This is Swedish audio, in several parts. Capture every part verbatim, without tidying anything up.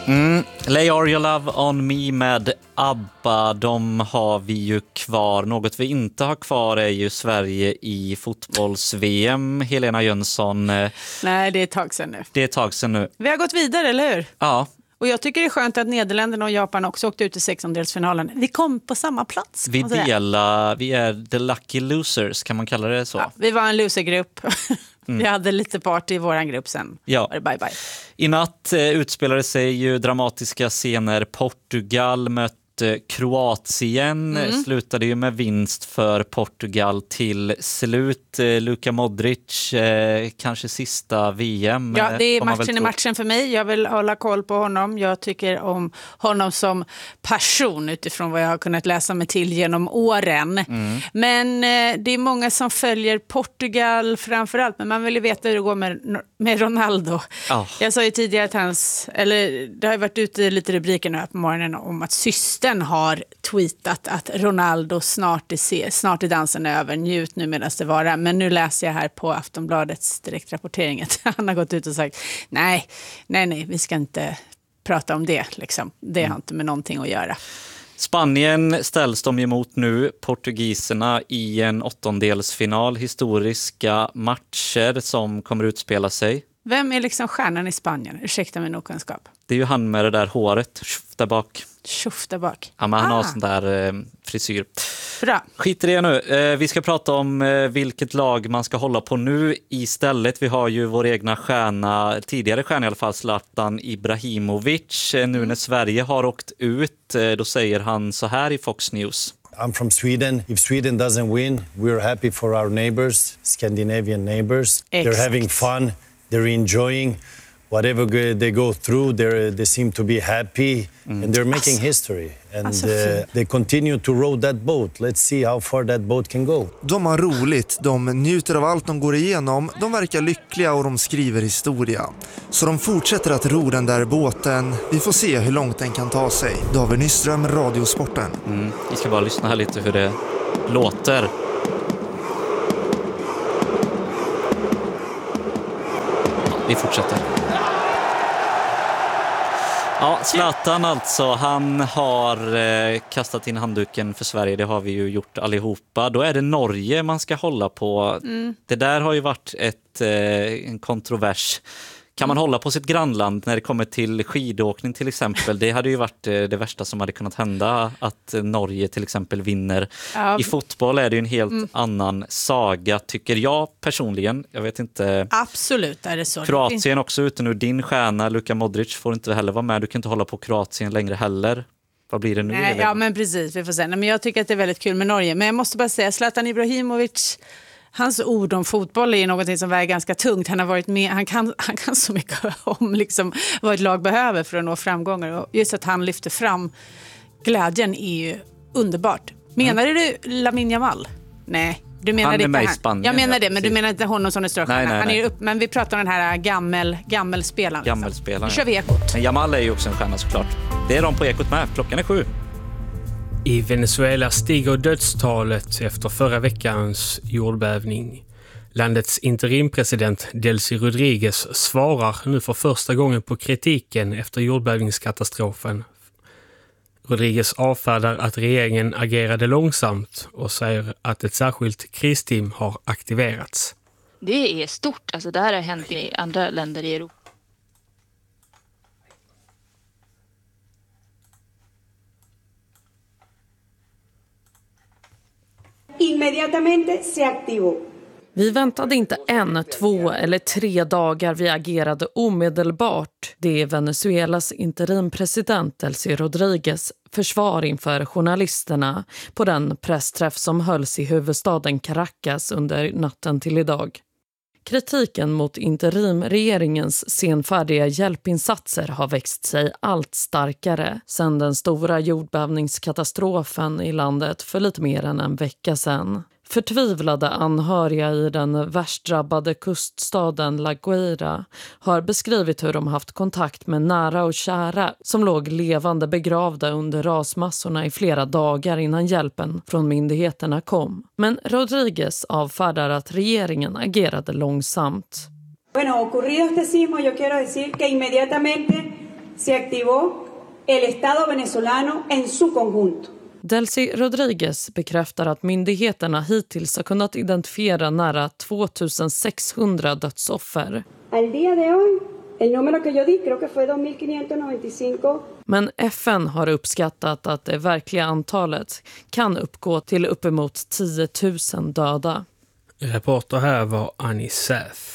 Mm. Lay All Your Love On Me med ABBA, de har vi ju kvar. Något vi inte har kvar är ju Sverige i fotbolls-V M. Helena Jönsson. Nej, det är ett tag sedan nu. Det är ett tag sedan nu. Vi har gått vidare, eller hur? Ja. Och jag tycker det är skönt att Nederländerna och Japan också åkte ut i sextondelsfinalen. Vi kom på samma plats. Vi delar, vi är the lucky losers, kan man kalla det så? Ja, vi var en losergrupp. Mm. Vi hade lite party i våran grupp sen. Ja. Var det bye bye. I natt eh, utspelade sig ju dramatiska scener. Portugal mötte Kroatien. Mm. Slutade ju med vinst för Portugal till slut. Eh, Luka Modric, eh, kanske sista V M. Ja, det är matchen i matchen för mig. Jag vill hålla koll på honom. Jag tycker om honom som person utifrån vad jag har kunnat läsa mig till genom åren. Mm. Men eh, det är många som följer Portugal framförallt. Men man vill ju veta hur det går med, med Ronaldo. Oh. Jag sa ju tidigare att hans, eller det har varit ute lite rubriker nu här på morgonen om att systern har tweetat att Ronaldo snart är, snart är dansen över, njut nu medan det vara. Men nu läser jag här på Aftonbladets direktrapportering att han har gått ut och sagt nej, nej, nej, vi ska inte prata om det. Liksom. Det har inte med någonting att göra. Spanien ställs de emot nu, portugiserna, i en åttondelsfinal. Historiska matcher som kommer utspela sig. Vem är liksom stjärnan i Spanien? Ursäkta min okunskap. Det är ju han med det där håret där bak. Tjoff där bak. Ja, men han ah. har sån där eh, frisyr. Bra. Skit i det nu. Eh, vi ska prata om eh, vilket lag man ska hålla på nu istället. Vi har ju vår egna stjärna, tidigare stjärna i alla fall, Zlatan Ibrahimovic. Eh, nu mm. när Sverige har åkt ut, eh, då säger han så här i Fox News. I'm from Sweden. If Sweden doesn't win, we're happy for our neighbors, Scandinavian neighbors. Exakt. They're having fun, they're enjoying whatever they go through. They they seem to be happy mm. and they're making alltså, history. And alltså, uh, they continue to row that boat. Let's see how far that boat can go. De har roligt, de njuter av allt de går igenom, de verkar lyckliga och de skriver historia. Så de fortsätter att ro den där båten. Vi får se hur långt den kan ta sig. David Nyström, Radiosporten. Mm. Vi ska bara lyssna här lite hur det låter. Vi fortsätter. Ja, Zlatan alltså, han har eh, kastat in handduken för Sverige, det har vi ju gjort allihopa. Då är det Norge man ska hålla på. Mm. Det där har ju varit ett, eh, en kontrovers. Kan man hålla på sitt grannland när det kommer till skidåkning till exempel? Det hade ju varit eh, det värsta som hade kunnat hända, att eh, Norge till exempel vinner. Ja. I fotboll är det ju en helt mm. annan saga, tycker jag personligen. Jag vet inte. Absolut är det så. Kroatien också ute nu. Din stjärna Luka Modric får inte heller vara med. Du kan inte hålla på Kroatien längre heller. Vad blir det nu? Nej, ja, men precis. Vi får se. Nej, men jag tycker att det är väldigt kul med Norge. Men jag måste bara säga, Zlatan Ibrahimovic, hans ord om fotboll är något som väger ganska tungt. Han har varit med, han kan, han kan så mycket om liksom vad ett lag behöver för att nå framgångar. Och just att han lyfter fram glädjen är ju underbart. Menar mm. du Lamine Yamal? Nej. Du menar han är med i han. Spanien. Jag menar ja, det, men du menar inte honom som är störstjärna. Nej, nej, nej. Han är upp, men vi pratar om den här gammel, gammelspelaren. Gammelspelaren. Nu kör vi Ekot. Men Yamal är ju också en stjärna såklart. Det är de på Ekot med. Klockan är sju. I Venezuela stiger dödstalet efter förra veckans jordbävning. Landets interimpresident Delcy Rodriguez svarar nu för första gången på kritiken efter jordbävningskatastrofen. Rodriguez avfärdar att regeringen agerade långsamt och säger att ett särskilt kristeam har aktiverats. Det är stort, alltså det här har hänt i andra länder i Europa. Inmediatamente se activó. Vi väntade inte en, två eller tre dagar, vi agerade omedelbart. Det är Venezuelas interimpresident Delcy Rodriguez försvar inför journalisterna på den pressträff som hölls i huvudstaden Caracas under natten till idag. Kritiken mot interimregeringens senfärdiga hjälpinsatser har växt sig allt starkare sedan den stora jordbävningskatastrofen i landet för lite mer än en vecka sedan. Förtvivlade anhöriga i den värst drabbade kuststaden La Guaira har beskrivit hur de haft kontakt med nära och kära som låg levande begravda under rasmassorna i flera dagar innan hjälpen från myndigheterna kom. Men Rodriguez avfärdar att regeringen agerade långsamt. Bueno, ocurrido este sismo, yo quiero decir que inmediatamente se activó el Estado venezolano en su conjunto. Delcy Rodriguez bekräftar att myndigheterna hittills har kunnat identifiera nära två tusen sexhundra dödsoffer. Al día de hoy, el número que yo di creo que fue dos mil quinientos noventa y cinco. Men F N har uppskattat att det verkliga antalet kan uppgå till uppemot tio tusen döda. Reporter här var Annie Säf.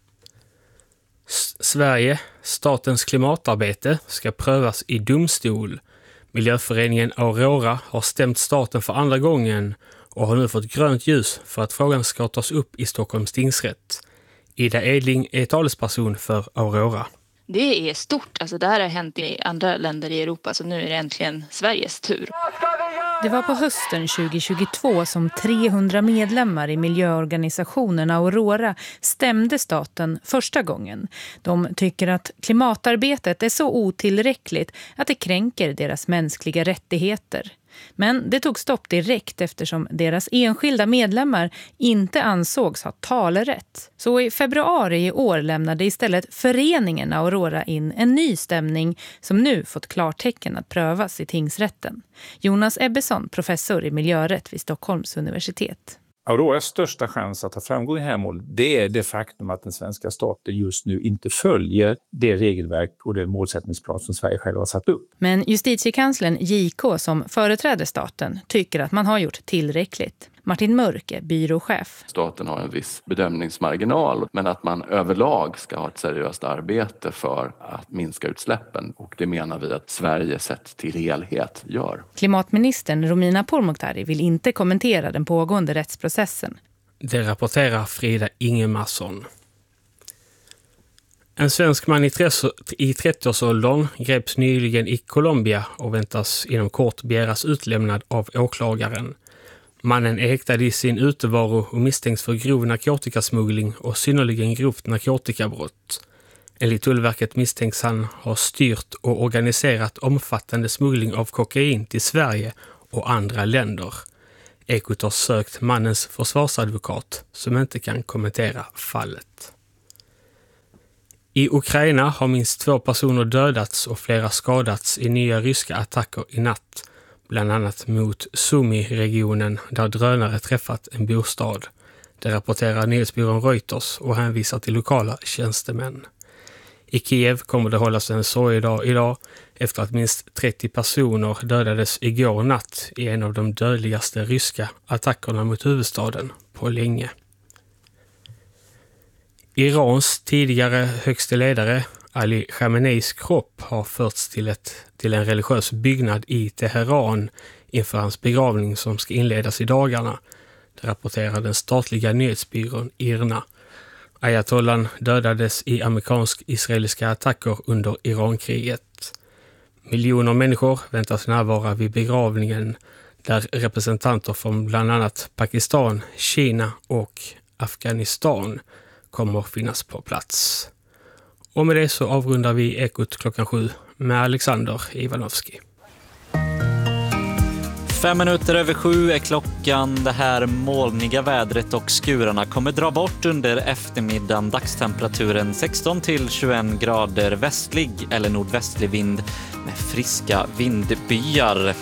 S- Sverige, statens klimatarbete, ska prövas i domstol. Miljöföreningen Aurora har stämt staten för andra gången och har nu fått grönt ljus för att frågan ska tas upp i Stockholms tingsrätt. Ida Edling är talesperson för Aurora. Det är stort. Alltså det här har hänt i andra länder i Europa, så nu är det äntligen Sveriges tur. Det var på hösten tjugohundratjugotvå som trehundra medlemmar i miljöorganisationen Aurora stämde staten första gången. De tycker att klimatarbetet är så otillräckligt att det kränker deras mänskliga rättigheter. Men det tog stopp direkt eftersom deras enskilda medlemmar inte ansågs ha talerätt. Så i februari i år lämnade istället föreningen Aurora in en ny stämning som nu fått klartecken att prövas i tingsrätten. Jonas Ebbesson, professor i miljörätt vid Stockholms universitet. Auroras största chans att ha framgång i det här målet, det är det faktum att den svenska staten just nu inte följer det regelverk och det målsättningsplan som Sverige själv har satt upp. Men justitiekanslern J K som företräder staten tycker att man har gjort tillräckligt. Martin Mörk är byråchef. Staten har en viss bedömningsmarginal, men att man överlag ska ha ett seriöst arbete för att minska utsläppen. Och det menar vi att Sverige sett till helhet gör. Klimatministern Romina Pourmokhtari vill inte kommentera den pågående rättsprocessen. Det rapporterar Frida Ingemarsson. En svensk man i trettioårsåldern greps nyligen i Colombia och väntas inom kort begäras utlämnad av åklagaren. Mannen är häktad i sin utevaro och misstänks för grov narkotikasmuggling och synnerligen grovt narkotikabrott. Enligt Tullverket misstänks han ha styrt och organiserat omfattande smuggling av kokain till Sverige och andra länder. Ekot har sökt mannens försvarsadvokat som inte kan kommentera fallet. I Ukraina har minst två personer dödats och flera skadats i nya ryska attacker i natt. Bland annat mot Sumy-regionen där drönare träffat en bostad. Det rapporterar nyhetsbyrån Reuters och hänvisar till lokala tjänstemän. I Kiev kommer det hållas en sorgedag idag efter att minst trettio personer dödades igår natt i en av de dödligaste ryska attackerna mot huvudstaden på länge. Irans tidigare högste ledare Ali Khameneis kropp har förts till, ett, till en religiös byggnad i Teheran inför hans begravning som ska inledas i dagarna. Det rapporterar den statliga nyhetsbyrån Irna. Ayatollan dödades i amerikansk-israeliska attacker under Irankriget. Miljoner människor väntas närvara vid begravningen där representanter från bland annat Pakistan, Kina och Afghanistan kommer finnas på plats. Och med det så avrundar vi Ekot klockan sju med Alexander Ivanovski. Fem minuter över sju är klockan. Det här molniga vädret och skurarna kommer dra bort under eftermiddagen. Dagstemperaturen sexton till tjugoett grader, västlig eller nordvästlig vind med friska vindbyar.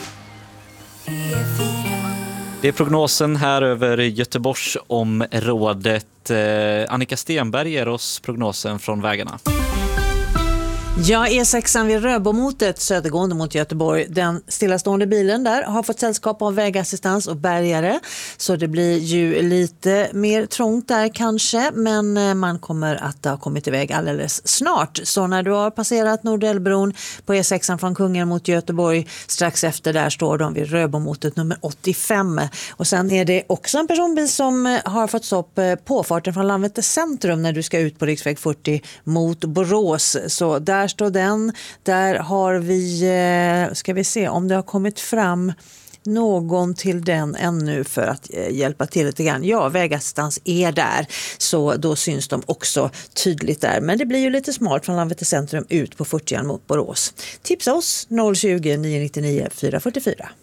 Det är prognosen här över Göteborgsområdet. Eh, Annika Stenberg ger oss prognosen från vägarna. Ja, E sexan vid Röbomotet södergående mot Göteborg. Den stillastående bilen där har fått sällskap av vägassistans och bärgare. Så det blir ju lite mer trångt där kanske. Men man kommer att ha kommit iväg alldeles snart. Så när du har passerat Nordellbron på E sexan från Kungen mot Göteborg. Strax efter där står de vid Röbomotet nummer åttiofem. Och sen är det också en personbil som har fått stopp på farten från Landvetter centrum när du ska ut på riksväg fyrtio mot Borås. Så där Där står den. Där har vi, ska vi se om det har kommit fram någon till den ännu för att hjälpa till lite grann. Ja, vägassistans är där. Så då syns de också tydligt där. Men det blir ju lite smalt från Landvetter centrum ut på fyrtio mot Borås. Tipsa oss noll tjugo, nio nio nio, fyra fyra fyra.